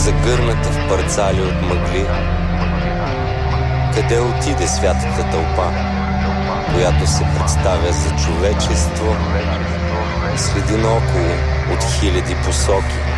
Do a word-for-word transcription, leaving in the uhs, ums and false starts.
загърната в парцали от мъгли. Къде отиде святата тълпа, която се представя за човечество, следи наоколо от хиляди посоки.